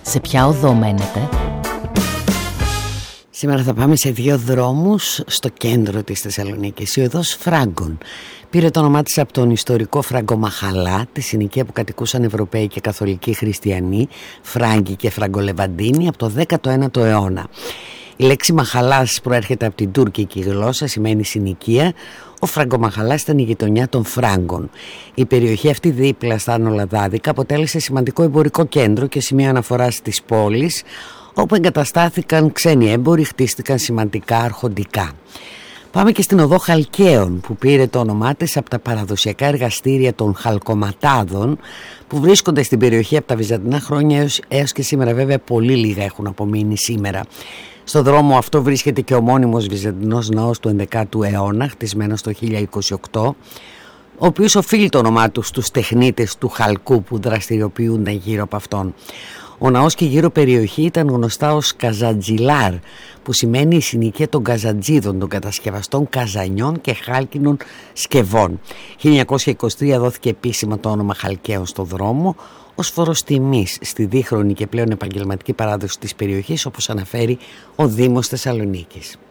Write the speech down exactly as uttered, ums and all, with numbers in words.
Σε ποια οδό μένετε? Σήμερα θα πάμε σε δύο δρόμους στο κέντρο της Θεσσαλονίκης. Η οδός Φράγκων πήρε το όνομά της από τον ιστορικό Φραγκομαχαλά, τη συνοικία που κατοικούσαν Ευρωπαίοι και Καθολικοί Χριστιανοί, Φράγκοι και Φραγκολεβαντίνοι από το δέκατο ένατο αιώνα. Η λέξη μαχαλάς προέρχεται από την τουρκική γλώσσα, σημαίνει συνοικία. Ο Φραγκομαχαλάς ήταν η γειτονιά των Φράγκων. Η περιοχή αυτή δίπλα στα Άνω Λαδάδικα αποτέλεσε σημαντικό εμπορικό κέντρο και σημείο αναφοράς της πόλης, όπου εγκαταστάθηκαν ξένοι έμποροι, χτίστηκαν σημαντικά αρχοντικά. Πάμε και στην οδό Χαλκαίων, που πήρε το όνομά της από τα παραδοσιακά εργαστήρια των χαλκοματάδων που βρίσκονται στην περιοχή από τα βυζαντινά χρόνια έως, έως και σήμερα. Βέβαια πολύ λίγα έχουν απομείνει σήμερα. Στο δρόμο αυτό βρίσκεται και ο μόνιμος βυζαντινός ναός του ενδεκάτου αιώνα, χτισμένος το χίλια είκοσι οκτώ, ο οποίος οφείλει το όνομά του στους τεχνίτες του χαλκού που δραστηριοποιούνταν γύρω από αυτόν. Ο ναός και γύρω περιοχή ήταν γνωστά ως Καζαντζιλάρ, που σημαίνει η συνοικία των Καζαντζίδων, των κατασκευαστών καζανιών και χάλκινων σκευών. χίλια εννιακόσια είκοσι τρία δόθηκε επίσημα το όνομα Χαλκαίων στο δρόμο, ως φόρος τιμής στη δίχρονη και πλέον επαγγελματική παράδοση της περιοχής, όπως αναφέρει ο Δήμος Θεσσαλονίκης.